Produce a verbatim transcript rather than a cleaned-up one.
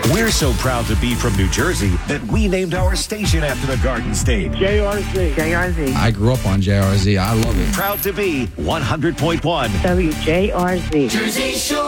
We're so proud to be from New Jersey that we named our station after the Garden State. J R Z. J R Z. I grew up on J R Z. I love it. Proud to be one hundred point one W J R Z. Jersey Shore.